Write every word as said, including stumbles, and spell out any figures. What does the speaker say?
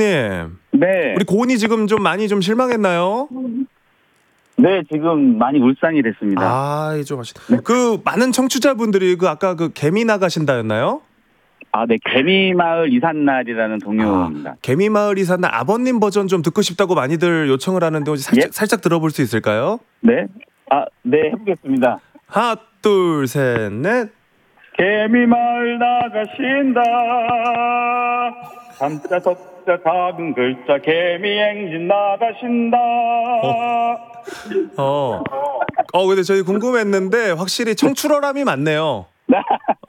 아버님. 네. 우리 고은이 지금 좀 많이 좀 실망했나요? 네, 지금 많이 울상이 됐습니다. 아, 좀 아쉽. 네. 그 많은 청취자분들이 그 아까 그 개미 나가신다였나요? 아, 네. 개미마을 이삿날이라는 동요입니다. 아, 개미마을 이삿날 아버님 버전 좀 듣고 싶다고 많이들 요청을 하는데 살짝, 예? 살짝 들어볼 수 있을까요? 네. 아, 네, 해보겠습니다. 하나, 둘, 셋, 넷. 개미마을 나가신다. 삼자, 석자, 작은 글자, 개미행진 나가신다. 어. 어, 어, 근데 저희 궁금했는데 확실히 청출어람이 많네요.